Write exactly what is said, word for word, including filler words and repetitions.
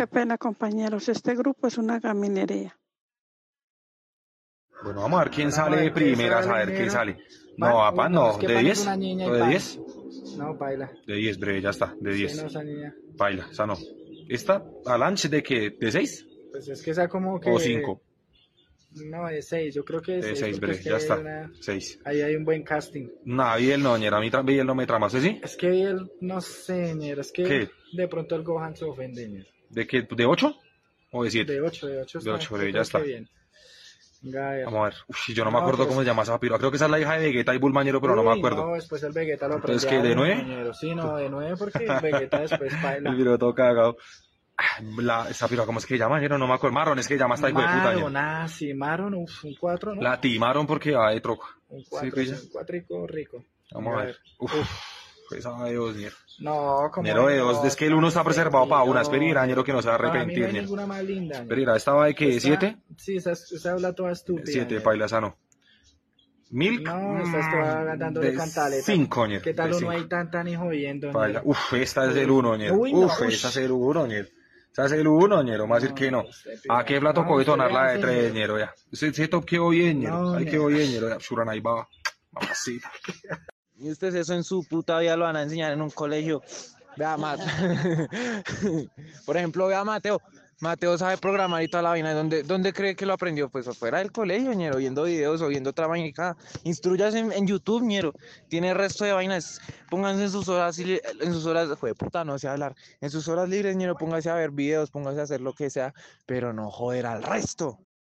qué pena, compañeros. Este grupo es una gaminería. Bueno, vamos a ver quién Ahora sale vamos a de ver qué primeras, a sale, ver qué ñero. sale. Pan, No, uy, papá, no, no. es que ¿De Pan es diez? una niña y ¿O de Pan. diez? No, baila. De diez, breve, ya está, de Sí, diez. no, esa niña. Baila, esa no. ¿Esta, Alanche, de qué? ¿De seis? Pues es que esa como que... ¿O cinco? No, de seis, yo creo que de De seis, seis, porque breve, es que ya hay está. una- seis. ahí hay un buen casting. Nah, Biel no, ñero, a mí tra- Biel no me trama, ¿sí? sí? Es que él, no sé, ñero, es que ¿Qué? de pronto el Gohan se ofende, ñero. ¿De qué? ¿De ocho? ¿O de siete? De ocho, de ocho De está, ocho, yo breve, ya creo está. que bien. Venga, a ver. Vamos a ver. Uf, yo no, me No, acuerdo pues- cómo se llama esa piroa. Creo que esa es la hija de Vegeta y Bulmañero, pero no me Uy, acuerdo. No, después el Vegeta lo Entonces, prende ¿qué, a de uno, nueve? ñero. Sí, no, de nueve porque el Vegeta después baila. El video todo cagado. Ah, La, esa piroa, ¿cómo es que llama, ñero? No me acuerdo. Marron, es que llama esta hijo de puta, ñero. Maron, ah, sí, Maron, uf, un cuatro, ¿no? La timaron porque va de troco. Un Sí, cuatro, pilla. un cuatrico rico. Vamos a ver. Uf, esa de dos, ñero. No, como Ñero de dos, es que el uno está preservado para una. Espera, Espera, ñero, que no se va a Para mí no arrepentir, hay ñero. ninguna más linda. ñero. Espera, ¿esta va de qué? Esta- ¿Siete? Sí, esa, esa habla toda estúpida. Siete, ñero. paila, esa no. Milk. No, estás toda dándole de cantaleta. cinco, ñero. ¿Qué tal de uno cinco. ahí tan tan y jodiendo? Paila. ñero? Uf, esta es el uno, ñero. Uy, no, Uf, ush. esta es el uno, ñero. Esa es el uno, ñero. Más decir que no. este ¿A qué piro. plato No, coge usted tonar le la de hace, tres, ñero. ñero? Ya. Ese, ese top quedó bien, ñero. No, Ahí ñero. quedó bien, ñero. Ya, Shuran, ahí va. Mamacita. Y ustedes eso en su puta vida lo van a enseñar en un colegio. Vea, Mateo. Por ejemplo, vea Mateo. Mateo sabe programar y toda la vaina. ¿Dónde, dónde cree que lo aprendió? Pues afuera del colegio, ñero, viendo videos o viendo otra vaina. Instruyas en, en YouTube, ñero. Tiene el resto de vainas. Pónganse en sus horas, li- en sus horas, joder, puta, no sé hablar. En sus horas libres, ñero, póngase a ver videos, póngase a hacer lo que sea, pero no joder al resto.